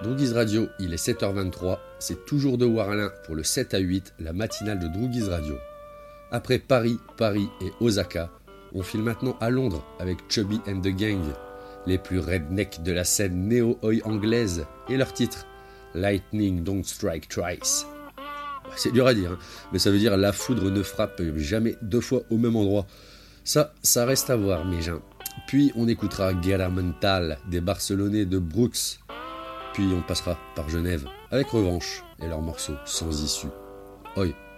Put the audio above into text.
Droogies Radio, il est 7h23, c'est toujours de Warlin pour le 7 à 8, la matinale de Droogies Radio. Après Paris et Osaka, on file maintenant à Londres avec Chubby and the Gang, les plus redneck de la scène néo-oi anglaise, et leur titre, Lightning Don't Strike Twice. C'est dur à dire, hein, mais ça veut dire la foudre ne frappe jamais deux fois au même endroit. Ça reste à voir, mes gens. Puis on écoutera Guerra Mental des Barcelonais de Brooks. Puis on passera par Genève avec Revanche et leur morceau Sans Issue. Oi.